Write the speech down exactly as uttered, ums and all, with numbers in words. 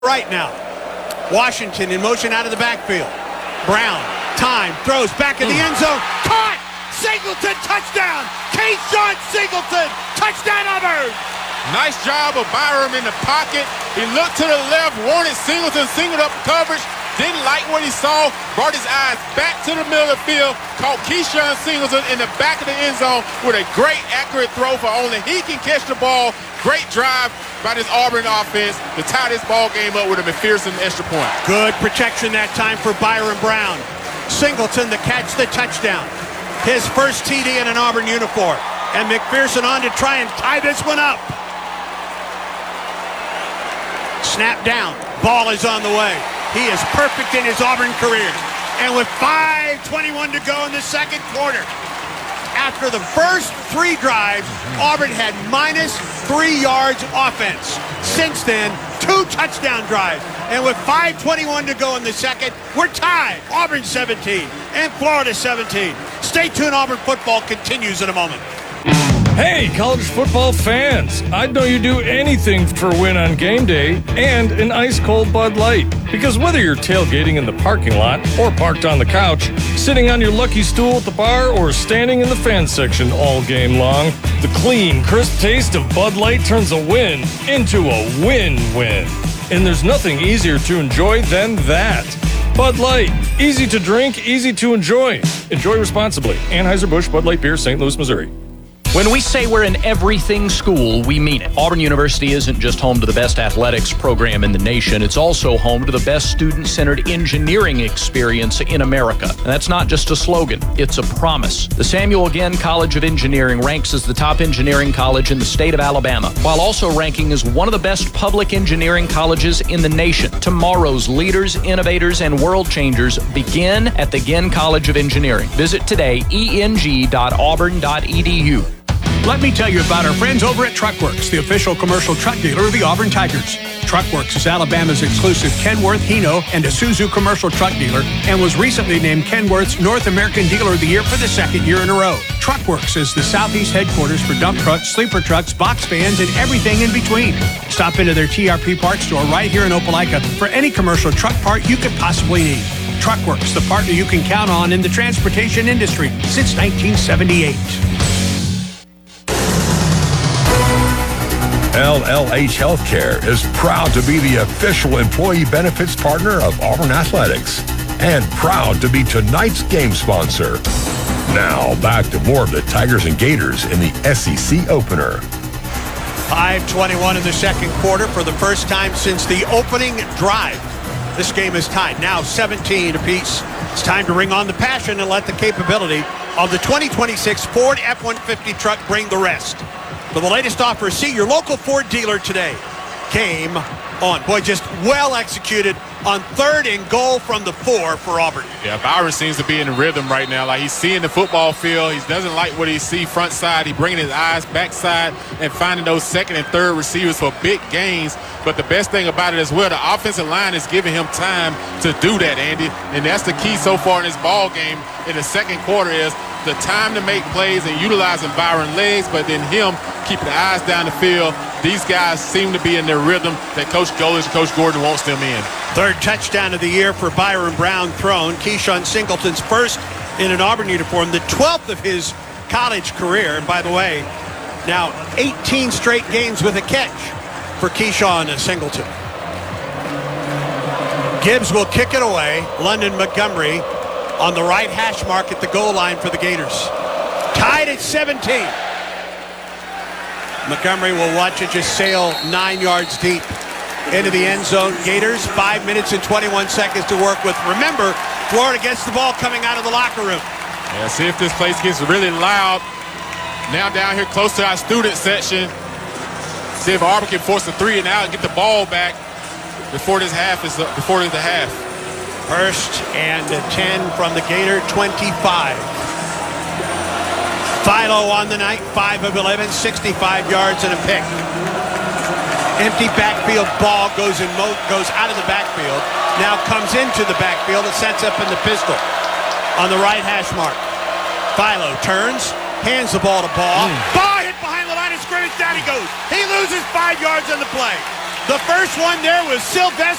Right now, Washington in motion out of the backfield. Brown, time, throws back in the end zone. Caught! Singleton, touchdown! Keyshawn Singleton, touchdown Auburn! Nice job of Byram in the pocket. He looked to the left, wanted Singleton, singled up coverage, didn't like what he saw, brought his eyes back to the middle of the field, caught Keyshawn Singleton in the back of the end zone with a great, accurate throw for only he can catch the ball. Great drive by this Auburn offense to tie this ball game up with a McPherson extra point. Good protection that time for Byron Brown. Singleton to catch the touchdown. His first T D in an Auburn uniform. And McPherson on to try and tie this one up. Snap down. Ball is on the way. He is perfect in his Auburn career. And with five twenty-one to go in the second quarter, after the first three drives, Auburn had minus three yards offense. Since then, two touchdown drives. And with five twenty-one to go in the second, we're tied. Auburn seventeen and Florida seventeen. Stay tuned. Auburn football continues in a moment. Hey, college football fans! I'd know you'd do anything for a win on game day and an ice-cold Bud Light. Because whether you're tailgating in the parking lot or parked on the couch, sitting on your lucky stool at the bar, or standing in the fan section all game long, the clean, crisp taste of Bud Light turns a win into a win-win. And there's nothing easier to enjoy than that. Bud Light. Easy to drink, easy to enjoy. Enjoy responsibly. Anheuser-Busch Bud Light Beer, Saint Louis, Missouri. When we say we're an everything school, we mean it. Auburn University isn't just home to the best athletics program in the nation. It's also home to the best student-centered engineering experience in America. And that's not just a slogan. It's a promise. The Samuel Ginn College of Engineering ranks as the top engineering college in the state of Alabama, while also ranking as one of the best public engineering colleges in the nation. Tomorrow's leaders, innovators, and world changers begin at the Ginn College of Engineering. Visit today, e n g dot auburn dot e d u. Let me tell you about our friends over at Truckworks, the official commercial truck dealer of the Auburn Tigers. Truckworks is Alabama's exclusive Kenworth, Hino, and Isuzu commercial truck dealer, and was recently named Kenworth's North American Dealer of the Year for the second year in a row. Truckworks is the Southeast headquarters for dump trucks, sleeper trucks, box vans, and everything in between. Stop into their T R P parts store right here in Opelika for any commercial truck part you could possibly need. Truckworks, the partner you can count on in the transportation industry since nineteen seventy-eight. L L H Healthcare is proud to be the official employee benefits partner of Auburn Athletics and proud to be tonight's game sponsor. Now, back to more of the Tigers and Gators in the S E C opener. five twenty-one in the second quarter for the first time since the opening drive. This game is tied, now seventeen apiece. It's time to bring on the passion and let the capability of the twenty twenty-six Ford F one fifty truck bring the rest. For the latest offer, see your local Ford dealer today. Game on. Boy, just well executed on third and goal from the four for Auburn. Yeah, Byron seems to be in the rhythm right now. Like, he's seeing the football field. He doesn't like what he sees front side. He's bringing his eyes backside and finding those second and third receivers for big gains. But the best thing about it as well, the offensive line is giving him time to do that, Andy. And that's the key so far in this ball game in the second quarter is the time to make plays and utilizing Byron's legs, but then him keeping the eyes down the field. These guys seem to be in their rhythm that Coach Golich and Coach Gordon wants them in. Third touchdown of the year for Byron Brown thrown. Keyshawn Singleton's first in an Auburn uniform, the twelfth of his college career. And by the way, now eighteen straight games with a catch for Keyshawn Singleton. Gibbs will kick it away. London Montgomery on the right hash mark at the goal line for the Gators. Tied at seventeen. Montgomery will watch it just sail nine yards deep into the end zone. Gators, five minutes and twenty-one seconds to work with. Remember, Florida gets the ball coming out of the locker room. Yeah, see if this place gets really loud. Now down here close to our student section. See if Auburn can force a three and out and get the ball back before this half is before the half. First and ten from the Gator twenty-five. Philo on the night, five of eleven, sixty-five yards and a pick. Empty backfield ball goes in mo- goes out of the backfield. Now comes into the backfield. It sets up in the pistol on the right hash mark. Philo turns, hands the ball to Ball. Mm. Ball hit behind the line of scrimmage. Down he goes. He loses five yards on the play. The first one there was Sylvester